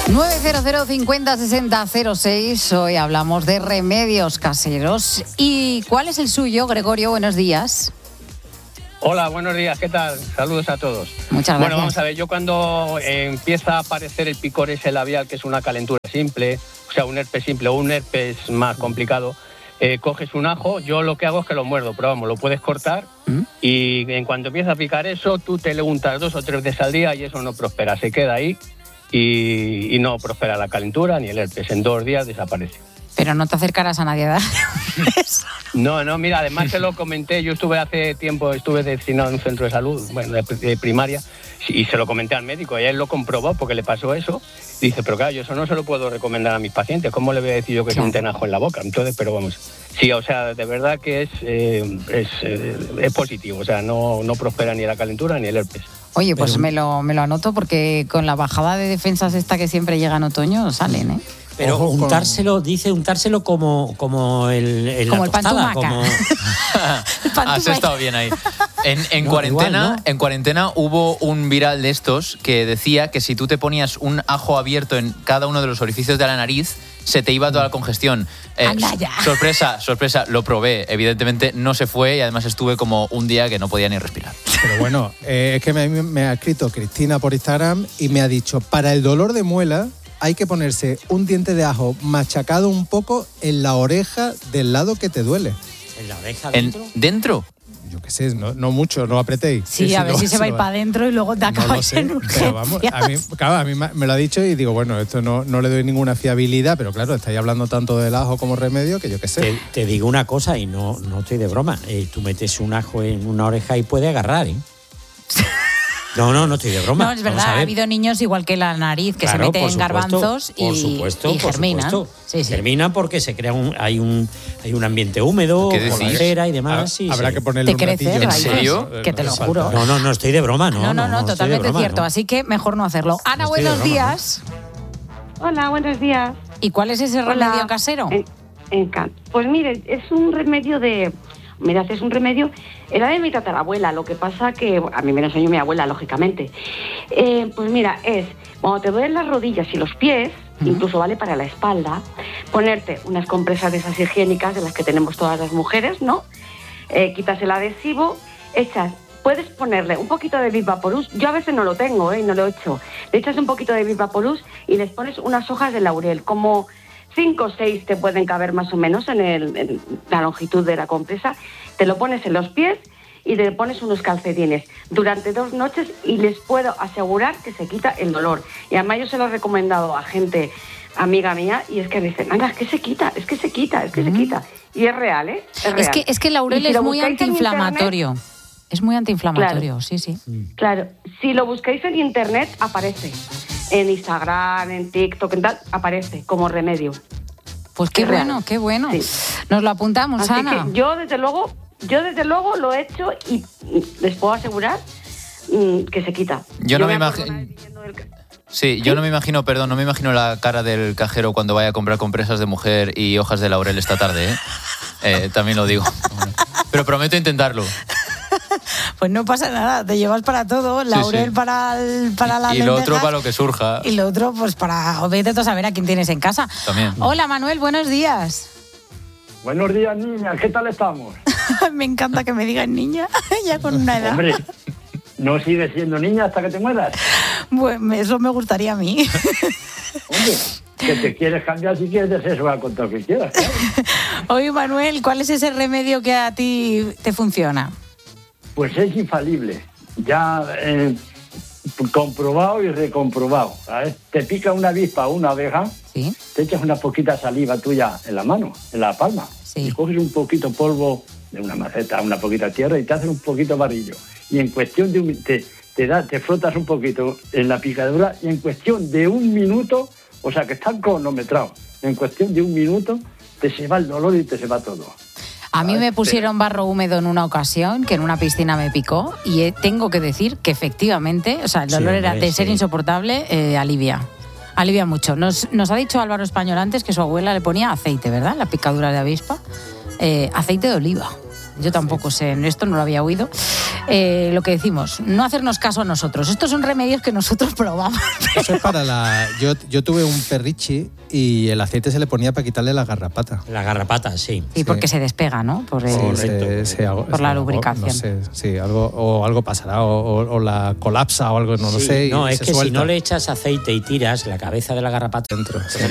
900 50 60 06. Hoy hablamos de remedios caseros. ¿Y cuál es el suyo, Gregorio? Buenos días. Hola, buenos días, ¿qué tal? Saludos a todos. Muchas gracias. Bueno, vamos a ver, yo cuando empieza a aparecer el picor ese labial, que es una calentura simple, o sea, un herpes simple o un herpes más complicado, coges un ajo, yo lo que hago es que lo muerdo, pero vamos, lo puedes cortar y en cuanto empieza a picar eso, tú te le untas 2 o 3 veces al día y eso no prospera, se queda ahí y no prospera la calentura ni el herpes, en 2 días desaparece. Pero no te acercarás a nadie a dar eso. No, mira, además te lo comenté, yo hace tiempo destinado en un centro de salud, bueno, de primaria, y se lo comenté al médico, y él lo comprobó porque le pasó eso, y dice, pero claro, yo eso no se lo puedo recomendar a mis pacientes, ¿cómo le voy a decir yo que se unten ajo en la boca? Entonces, pero vamos, sí, o sea, de verdad que es positivo, o sea, no prospera ni la calentura ni el herpes. Oye, pues me lo anoto porque con la bajada de defensas esta que siempre llega en otoño, salen, ¿eh? Pero untárselo como el como el tostada, pantumaca. Has estado bien ahí. En cuarentena hubo un viral de estos que decía que si tú te ponías un ajo abierto en cada uno de los orificios de la nariz, se te iba toda la congestión. Sorpresa, lo probé. Evidentemente no se fue y además estuve como un día que no podía ni respirar. Pero bueno, es que me ha escrito Cristina por Instagram y me ha dicho, para el dolor de muela hay que ponerse un diente de ajo machacado un poco en la oreja del lado que te duele. ¿En la oreja dentro? ¿Dentro? Yo qué sé, no mucho, no apretéis. Sí, a ver si se va a ir para adentro y luego te acabas en urgencias. Pero vamos, a mí me lo ha dicho y digo, bueno, esto no le doy ninguna fiabilidad, pero claro, estáis hablando tanto del ajo como remedio que yo qué sé. Te digo una cosa y no estoy de broma. Tú metes un ajo en una oreja y puede agarrar, ¿eh? No estoy de broma. No, es verdad, ha habido niños igual que la nariz que se meten en garbanzos y germinan. Sí. Germinan porque se crea hay un ambiente húmedo, con la cera y demás. Habrá que ponerle un ratillo. ¿En serio? Que te lo juro. No estoy de broma, No, totalmente cierto. Así que mejor no hacerlo. Ana, buenos días. Hola, buenos días. ¿Y cuál es ese remedio casero? Pues mire, es un remedio era de mi tatarabuela, lo que pasa que a mí me lo enseñó mi abuela, lógicamente. Pues mira, es cuando te duelen las rodillas y los pies, incluso vale para la espalda, ponerte unas compresas de esas higiénicas de las que tenemos todas las mujeres, ¿no? Quitas el adhesivo, puedes ponerle un poquito de Vivaporus, yo a veces no lo tengo, no lo he hecho, le echas un poquito de Vivaporus y les pones unas hojas de laurel, como 5 o 6 te pueden caber más o menos en la longitud de la compresa, te lo pones en los pies y te pones unos calcetines durante 2 noches y les puedo asegurar que se quita el dolor. Y además yo se lo he recomendado a gente amiga mía y es que me dicen, anda, es que se quita. Y es real, ¿eh? Es real. Es que el laurel es muy antiinflamatorio. Es muy antiinflamatorio, claro. Sí. Claro, si lo buscáis en internet aparece. En Instagram, en TikTok, en tal, aparece como remedio. Pues qué bueno. Sí. Nos lo apuntamos, así Ana. Que yo desde luego lo he hecho y les puedo asegurar que se quita. Yo no me imagino la cara del cajero cuando vaya a comprar compresas de mujer y hojas de laurel esta tarde, también lo digo. Pero prometo intentarlo. Pues no pasa nada, te llevas para todo, laurel para las lentejas. Y lo otro para lo que surja. Y lo otro, pues para vete a saber a quién tienes en casa. También. Hola, Manuel, buenos días. Buenos días, niña, ¿qué tal estamos? Me encanta que me digan niña, ya con una edad. Hombre, ¿no sigues siendo niña hasta que te mueras? Bueno, eso me gustaría a mí. Hombre, que te quieres cambiar si quieres de sexo, con todo lo que quieras, claro. Oye, Manuel, ¿cuál es ese remedio que a ti te funciona? Pues es infalible, ya comprobado y recomprobado, ¿sabes? Te pica una avispa o una abeja, ¿sí? Te echas una poquita saliva tuya en la mano, en la palma, sí. Y coges un poquito polvo de una maceta, una poquita tierra y te haces un poquito barrillo. Y en cuestión de te frotas un poquito en la picadura y en cuestión de 1 minuto, o sea que están cronometrados, en cuestión de 1 minuto te se va el dolor y te se va todo. A mí me pusieron barro húmedo en una ocasión, que en una piscina me picó, y tengo que decir que efectivamente, o sea, el dolor era de ser insoportable, alivia mucho. Nos ha dicho Álvaro Español antes que su abuela le ponía aceite, ¿verdad? La picadura de avispa, aceite de oliva. Yo tampoco sé, esto no lo había oído. lo que decimos, no hacernos caso a nosotros. Estos son remedios que nosotros probamos. Eso es para yo tuve un perrichi y el aceite se le ponía para quitarle la garrapata. La garrapata, sí. Y porque se despega, ¿no? Por la lubricación. No sé, sí, algo pasará, o la colapsa o algo, no lo sé. No, es que suelta. si no le echas aceite y tiras la cabeza de la garrapata dentro. Sí.